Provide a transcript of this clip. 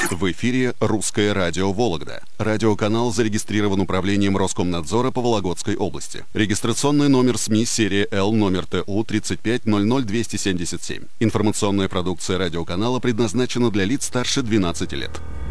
В эфире «Русское радио Вологда». Радиоканал зарегистрирован управлением Роскомнадзора по Вологодской области. Регистрационный номер СМИ серия Л номер ТУ 3500277. Информационная продукция радиоканала предназначена для лиц старше 12 лет.